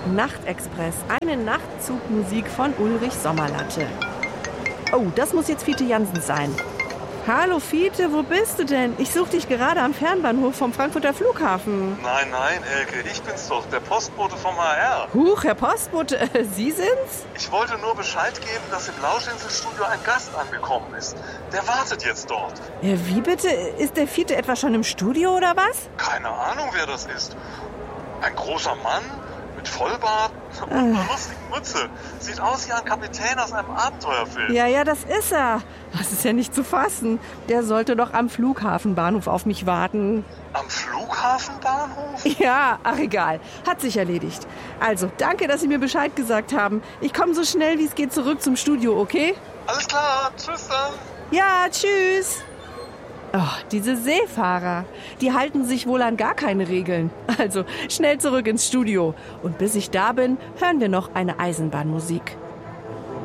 Nachtexpress, eine Nachtzugmusik von Ulrich Sommerlatte. Oh, das muss jetzt Fiete Jansen sein. Hallo Fiete, wo bist du denn? Ich suche dich gerade am Fernbahnhof vom Frankfurter Flughafen. Nein, Elke, ich bin's doch, der Postbote vom HR. Huch, Herr Postbote, Sie sind's? Ich wollte nur Bescheid geben, dass im Lauschinselstudio ein Gast angekommen ist. Der wartet jetzt dort. Wie bitte? Ist der Fiete etwa schon im Studio oder was? Keine Ahnung, wer das ist. Ein großer Mann mit Vollbart und einer lustigen Mütze. Sieht aus wie ein Kapitän aus einem Abenteuerfilm. Ja, das ist er. Das ist ja nicht zu fassen. Der sollte doch am Flughafenbahnhof auf mich warten. Am Flughafenbahnhof? Ja, ach egal. Hat sich erledigt. Also, danke, dass Sie mir Bescheid gesagt haben. Ich komme so schnell wie es geht zurück zum Studio, okay? Alles klar, tschüss dann. Ja, tschüss. Oh, diese Seefahrer, die halten sich wohl an gar keine Regeln. Also, schnell zurück ins Studio. Und bis ich da bin, hören wir noch eine Eisenbahnmusik.